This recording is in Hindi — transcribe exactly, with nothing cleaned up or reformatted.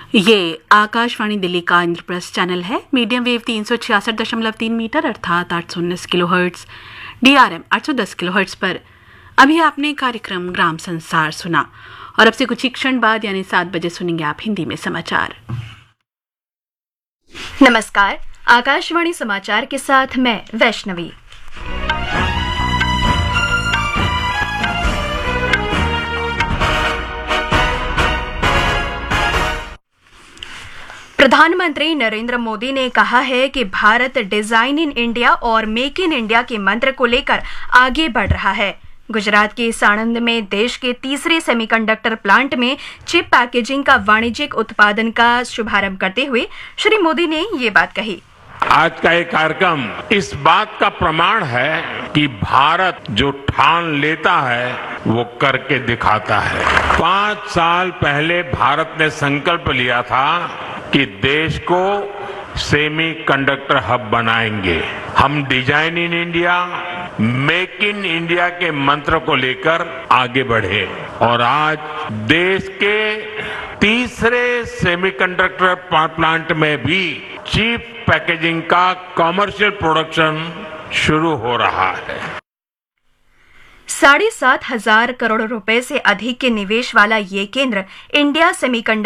ये आकाशवाणी दिल्ली का इंद्रप्रस्थ चैनल है। मीडियम वेव तीन सौ छियासठ दशमलव तीन मीटर अर्थात आठ सौ उन्नीस kilo hertz, D R M आठ सौ दस किलो हर्ट्स पर अभी आपने कार्यक्रम ग्राम संसार सुना और अब से कुछ ही क्षण बाद यानी सात बजे सुनेंगे आप हिंदी में समाचार। नमस्कार, आकाशवाणी समाचार के साथ मैं वैष्णवी। प्रधानमंत्री नरेंद्र मोदी ने कहा है कि भारत डिजाइन इन इंडिया और मेक इन इंडिया के मंत्र को लेकर आगे बढ़ रहा है। गुजरात के साणंद में देश के तीसरे सेमीकंडक्टर प्लांट में चिप पैकेजिंग का वाणिज्यिक उत्पादन का शुभारंभ करते हुए श्री मोदी ने ये बात कही। आज का ये कार्यक्रम इस बात का प्रमाण है कि भारत जो ठान लेता है वो करके दिखाता है। पांच साल पहले भारत ने संकल्प लिया था कि देश को सेमी कंडक्टर हब बनाएंगे। हम design in India, make in India के मंत्र को लेकर आगे बढ़े और आज देश के तीसरे सेमीकंडक्टर प्लांट में भी चिप पैकेजिंग का कमर्शियल प्रोडक्शन शुरू हो रहा है। साढ़े सात हजार करोड़ रुपए से अधिक के निवेश वाला ये केंद्र इंडिया सेमीकंडक्टर